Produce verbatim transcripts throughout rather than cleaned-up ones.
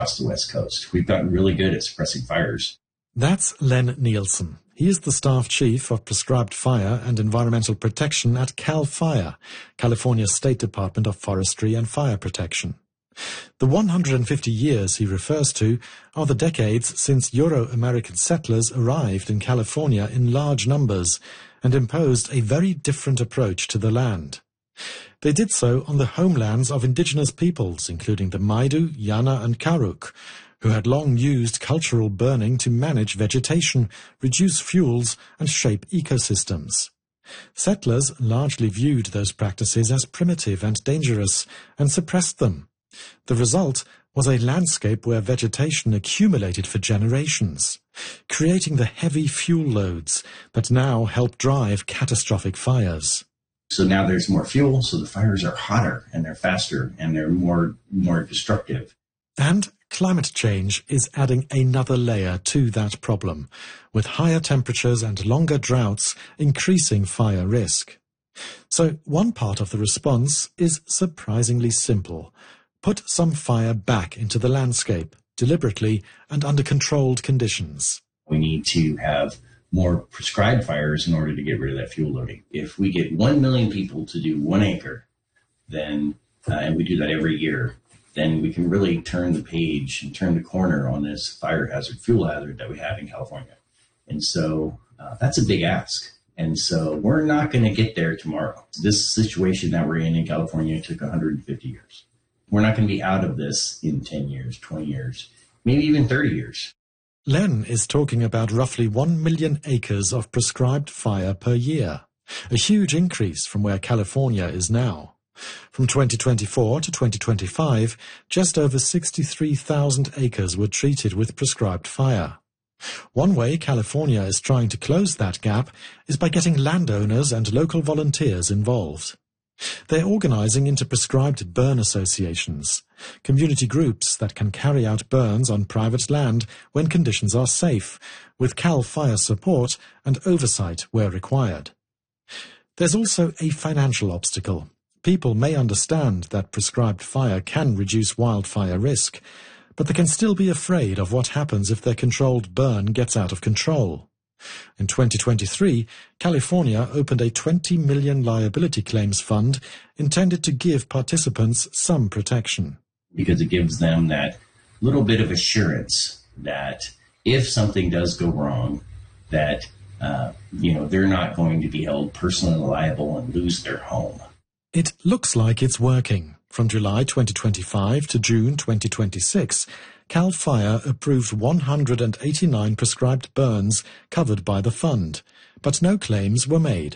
across the West Coast. We've gotten really good at suppressing fires. That's Len Nielsen. He is the staff chief of prescribed fire and environmental protection at CAL FIRE, California's State Department of Forestry and Fire Protection. The one hundred fifty years he refers to are the decades since Euro-American settlers arrived in California in large numbers and imposed a very different approach to the land. They did so on the homelands of indigenous peoples, including the Maidu, Yana and Karuk, who had long used cultural burning to manage vegetation, reduce fuels, and shape ecosystems. Settlers largely viewed those practices as primitive and dangerous and suppressed them. The result was a landscape where vegetation accumulated for generations, creating the heavy fuel loads that now help drive catastrophic fires. So now there's more fuel, so the fires are hotter and they're faster and they're more, more destructive. And climate change is adding another layer to that problem, with higher temperatures and longer droughts increasing fire risk. So one part of the response is surprisingly simple. Put some fire back into the landscape, deliberately and under controlled conditions. We need to have more prescribed fires in order to get rid of that fuel loading. If we get one million people to do one acre, then, uh, and we do that every year, then we can really turn the page and turn the corner on this fire hazard, fuel hazard that we have in California. And so uh, that's a big ask. And so we're not going to get there tomorrow. This situation that we're in in California took one hundred fifty years. We're not going to be out of this in ten years, twenty years, maybe even thirty years. Len is talking about roughly one million acres of prescribed fire per year, a huge increase from where California is now. From twenty twenty-four to twenty twenty-five, just over sixty-three thousand acres were treated with prescribed fire. One way California is trying to close that gap is by getting landowners and local volunteers involved. They're organizing into prescribed burn associations, community groups that can carry out burns on private land when conditions are safe, with CAL FIRE support and oversight where required. There's also a financial obstacle. People may understand that prescribed fire can reduce wildfire risk, but they can still be afraid of what happens if their controlled burn gets out of control. In twenty twenty-three, California opened a twenty million dollars liability claims fund intended to give participants some protection. Because it gives them that little bit of assurance that if something does go wrong, that uh, you know they're not going to be held personally liable and lose their home. It looks like it's working. From July twenty twenty-five to June twenty twenty-six, CAL FIRE approved one hundred eighty-nine prescribed burns covered by the fund, but no claims were made.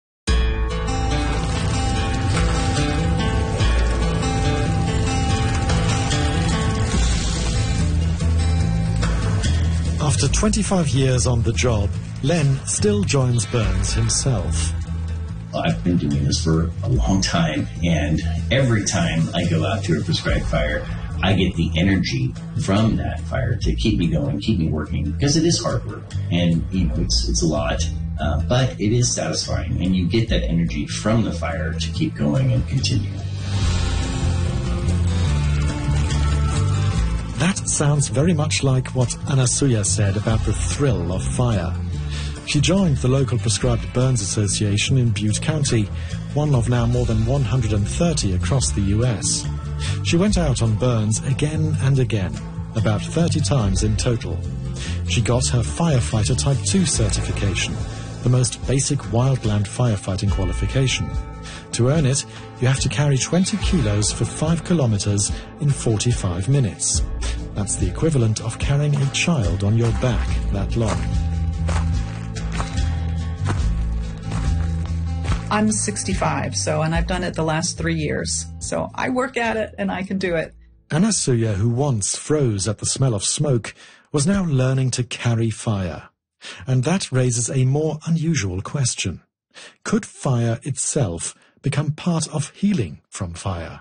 After twenty-five years on the job, Len still joins burns himself. I've been doing this for a long time, and every time I go out to a prescribed fire, I get the energy from that fire to keep me going, keep me working, because it is hard work, and you know it's it's a lot, uh, but it is satisfying, and you get that energy from the fire to keep going and continue. That sounds very much like what Anasuya said about the thrill of fire. She joined the local Prescribed Burns Association in Butte County, one of now more than one hundred thirty across the U S. She went out on burns again and again, about thirty times in total. She got her Firefighter Type two certification, the most basic wildland firefighting qualification. To earn it, you have to carry twenty kilos for five kilometers in forty-five minutes. That's the equivalent of carrying a child on your back that long. I'm sixty-five, so, and I've done it the last three years. So I work at it and I can do it. Anasuya, who once froze at the smell of smoke, was now learning to carry fire. And that raises a more unusual question. Could fire itself become part of healing from fire?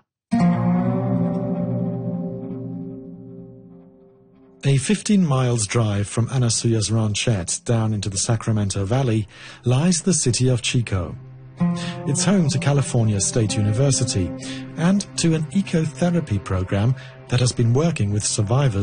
A fifteen miles drive from Anasuya's ranchette down into the Sacramento Valley lies the city of Chico. It's home to California State University and to an ecotherapy program that has been working with survivors